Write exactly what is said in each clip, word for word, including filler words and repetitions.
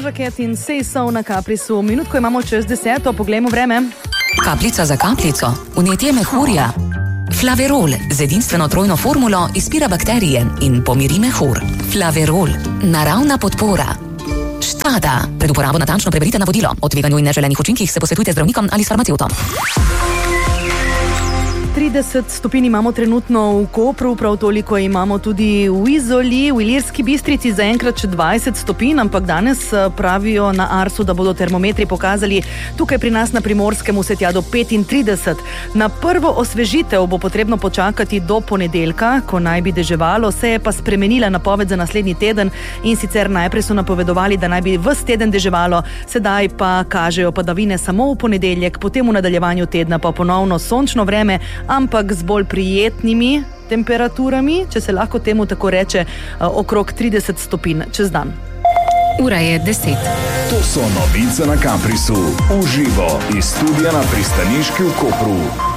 Doja Cat in Say So na Caprisu. Minutko imamo čez deseto, poglejmo vreme. Kapljica za kapljico, vnetje mehurja. Flaverol z edinstveno trojno formulo izpira bakterije in pomiri mehur. Flaverol, naravna podpora. Štada, pred uporabo natančno preberite navodilo. O tveganju in neželenih učinkih se posvetujte z zdravnikom ali s farmacevtom. trideset stopinj imamo trenutno v Kopru, prav toliko imamo tudi v Izoli, v Ilirski Bistrici zaenkrat še dvajset stopinj, ampak danes pravijo na Arsu, da bodo termometri pokazali tukaj pri nas na Primorskem vse tja do petintrideset. Na prvo osvežitev bo potrebno počakati do ponedeljka, ko naj bi deževalo, se je pa spremenila napoved za naslednji teden in sicer najprej so napovedovali, da naj bi ves teden deževalo, sedaj pa kažejo padavine samo v ponedeljek, potem v nadaljevanju tedna pa ponovno sončno vreme, ampak z bolj prijetnimi temperaturami, če se lahko temu tako reče, okrog trideset stopinj čez dan. Ura je deset. To so novice na Caprisu. Uživo iz studia na Pristaniški v Kopru.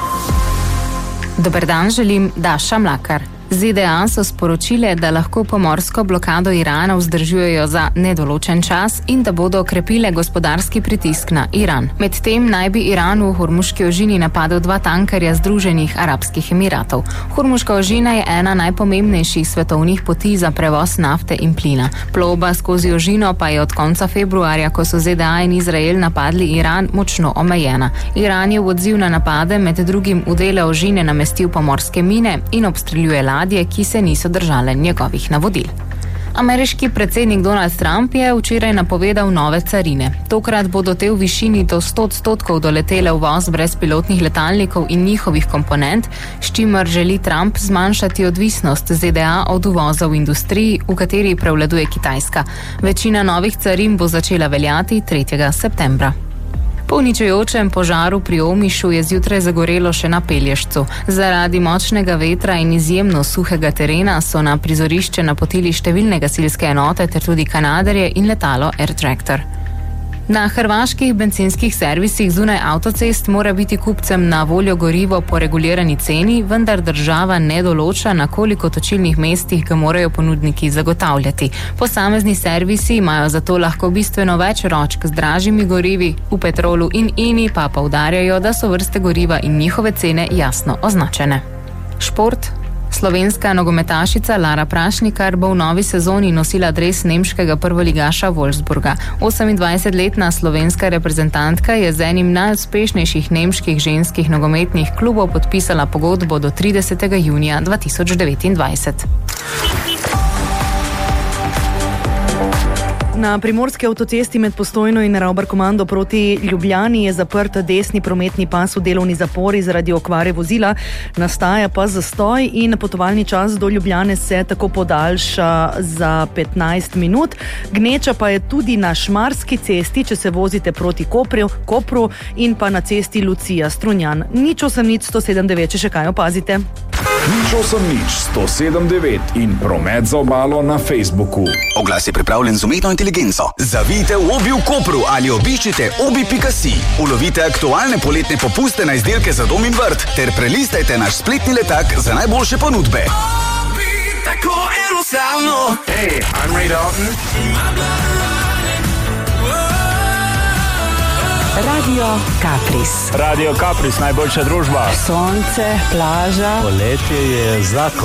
Dober dan, želim Daša Mlakar. Z D A so sporočile, da lahko pomorsko blokado Irana vzdržujejo za nedoločen čas in da bodo okrepile gospodarski pritisk na Iran. Medtem naj bi Iran v Hormuški ožini napadel dva tankerja Združenih arabskih emiratov. Hormuška ožina je ena najpomembnejših svetovnih poti za prevoz nafte in plina. Plovba skozi ožino pa je od konca februarja, ko so Z D A in Izrael napadli Iran, močno omejena. Iran je v odziv na napade med drugim v dele ožine namestil pomorske mine in obstreljuje ladje, ki se niso držale njegovih navodil. Ameriški predsednik Donald Trump je včeraj napovedal nove carine. Tokrat bodo te v višini do sto odstotkov doletele uvoz brezpilotnih letalnikov in njihovih komponent, s čimer želi Trump zmanjšati odvisnost Z D A od uvoza v industriji, v kateri prevladuje Kitajska. Večina novih carin bo začela veljati tretjega septembra. Po uničujočem požaru pri Omišu je zjutraj zagorelo še na Pelješcu. Zaradi močnega vetra in izjemno suhega terena so na prizorišče napotili številne gasilske enote ter tudi kanaderje in letalo Air Tractor. Na hrvaških bencinskih servisih zunaj avtocest mora biti kupcem na voljo gorivo po regulirani ceni, vendar država ne določa, na koliko točilnih mestih ga morajo ponudniki zagotavljati. Posamezni servisi imajo zato lahko bistveno več ročk z dražjimi gorivi, v Petrolu in Ini pa poudarjajo, da so vrste goriva in njihove cene jasno označene. Šport. Slovenska nogometašica Lara Prašnikar bo v novi sezoni nosila dres nemškega prvoligaša Wolfsburga. osemindvajsetletna slovenska reprezentantka je z enim najuspešnejših nemških ženskih nogometnih klubov podpisala pogodbo do tridesetega junija dva tisoč devetindvajset. Na primorski avtocesti med Postojno in Ravbarkomando proti Ljubljani je zaprt desni prometni pas v delovni zapori zaradi okvare vozila, nastaja pa zastoj in potovalni čas do Ljubljane se tako podaljša za petnajst minut. Gneča pa je tudi na Šmarski cesti, če se vozite proti Kopru, Kopru in pa na cesti Lucija Strunjan. Nič osem nič sto sedem devet, če še kaj opazite. Nič osem nič sto sedem devet in promet za obalo na Facebooku. Oglas je pripravljen z umetno inteligenco. Zavijte v Obi v Kopru ali obiščite obi pika si. Ulovite aktualne poletne popuste na izdelke za dom in vrt ter prelistajte naš spletni letak za najboljše ponudbe. Obi, tako enostavno. Hey, I'm Ray Dalton. Radio Capris. Radio Capris, najboljša družba. Sonce, plaža. Poletje je zakon.